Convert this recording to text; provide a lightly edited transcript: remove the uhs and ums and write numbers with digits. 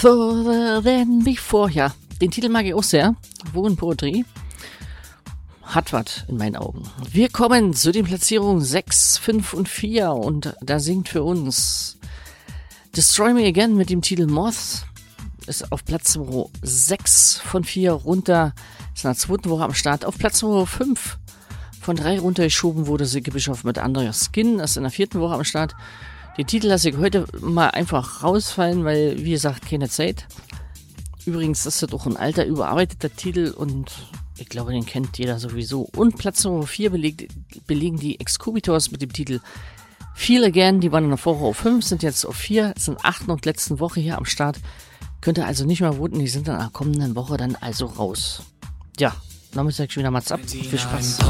Further Than Before. Ja, den Titel mag ich auch sehr. Wogen Poetry. Hat was in meinen Augen. Wir kommen zu den Platzierungen 6, 5 und 4 und da singt für uns Destroy Me Again mit dem Titel Moth. Ist auf Platz 6 von 4 runter. Ist in der zweiten Woche am Start. Auf Platz 5 von 3 runtergeschoben wurde Silke Bischof mit Under Skin. Ist in der 4. Woche am Start. Den Titel lasse ich heute mal einfach rausfallen, weil, wie gesagt, keine Zeit. Übrigens ist das auch ein alter, überarbeiteter Titel und ich glaube, den kennt jeder sowieso. Und Platz Nummer 4 belegen die Excubitors mit dem Titel Feel Again. Die waren in der Woche auf 5, sind jetzt auf 4, sind 8. und letzten Woche hier am Start. Könnt ihr also nicht mehr voten, die sind dann in der kommenden Woche dann also raus. Ja, damit sag ich wieder mal ab. Viel Spaß.